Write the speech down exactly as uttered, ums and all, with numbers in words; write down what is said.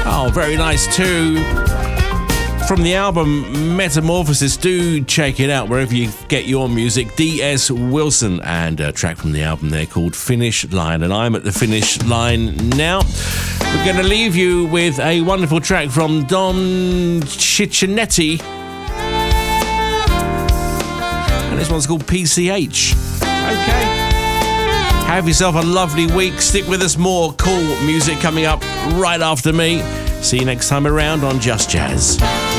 Oh, very nice too. From the album Metamorphosis, do check it out wherever you get your music. D S Wilson, and a track from the album there called Finish Line. And I'm at the finish line now. We're going to leave you with a wonderful track from Don Ciccinetti. And this one's called P C H. Okay. Have yourself a lovely week. Stick with us, more cool music coming up right after me. See you next time around on Just Jazz.